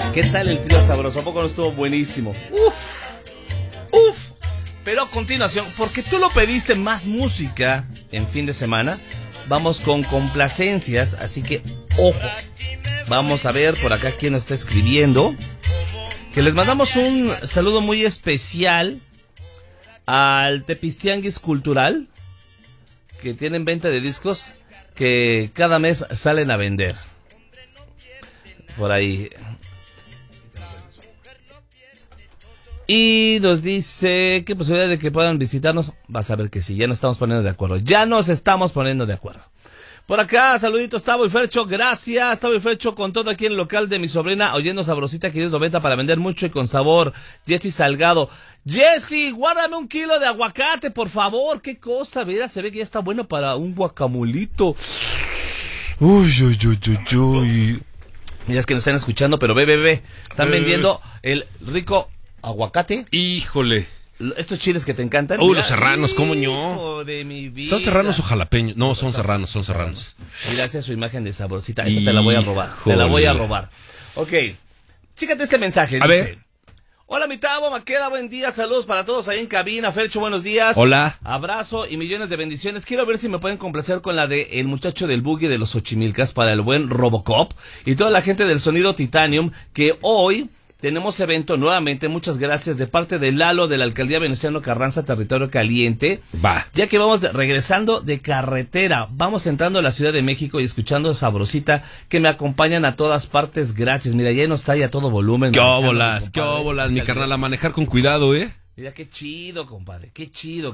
¿Qué tal el trío sabroso? ¿A poco no estuvo buenísimo? Uf. Pero a continuación, porque tú lo pediste más música en fin de semana, vamos con complacencias, así que ojo. Vamos a ver por acá quién nos está escribiendo. Que les mandamos un saludo muy especial al Tepistianguis Cultural, que tienen venta de discos que cada mes salen a vender. Por ahí. Y nos dice, ¿qué posibilidad de que puedan visitarnos? Vas a ver que sí, ya nos estamos poniendo de acuerdo. Ya nos estamos poniendo de acuerdo. Por acá, saluditos, Tavo y Fercho, gracias, Tavo y Fercho, con todo aquí en el local de mi sobrina, oyendo Sabrosita 590 para vender mucho y con sabor. Jessy Salgado. Jessy, guárdame 1 kilo de aguacate, por favor, qué cosa, mira, se ve que ya está bueno para un guacamolito. Uy. Mira, es que nos están escuchando, pero ve, están vendiendo el rico aguacate. Híjole. Estos chiles que te encantan. Los serranos, ¿cómo no? De mi vida. ¿Son serranos o jalapeños? No, son serranos. Gracias a su imagen de Sabrosita. Esta te la voy a robar. Te la voy a robar. Ok. Chécate este mensaje. A ver. Hola, mi Tavo, Maqueda, buen día. Saludos para todos ahí en cabina. Fercho, buenos días. Hola. Abrazo y millones de bendiciones. Quiero ver si me pueden complacer con la de El Muchacho del Buggy de los Xochimilcas para el buen Robocop y toda la gente del Sonido Titanium, que hoy tenemos evento nuevamente. Muchas gracias de parte de Lalo de la Alcaldía Venustiano Carranza, Territorio Caliente. Va. Ya que vamos regresando de carretera, vamos entrando a la Ciudad de México y escuchando Sabrosita, que me acompañan a todas partes. Gracias. Mira, ya nos está ahí a todo volumen. Qué óbolas, mi carnal, a manejar con cuidado, Mira, qué chido, compadre, qué chido.